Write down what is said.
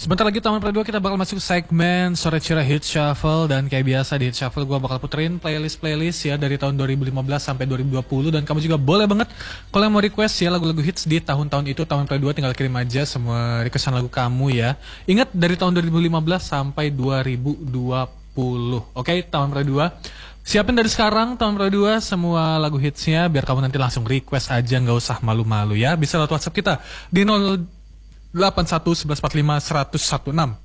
Sebentar lagi Taman Perdua kita bakal masuk segmen Sore Cira Hit Shuffle. Dan kayak biasa di Hit Shuffle gue bakal puterin playlist ya dari tahun 2015 sampai 2020. Dan kamu juga boleh banget kalau mau request ya lagu-lagu hits di tahun-tahun itu. Taman Perdua tinggal kirim aja semua requestan lagu kamu ya. Ingat dari tahun 2015 sampai 2020. Oke, Taman Perdua. Siapin dari sekarang Taman Perdua semua lagu hitsnya biar kamu nanti langsung request aja, nggak usah malu-malu ya. Bisa lewat WhatsApp kita di 081 1145 116.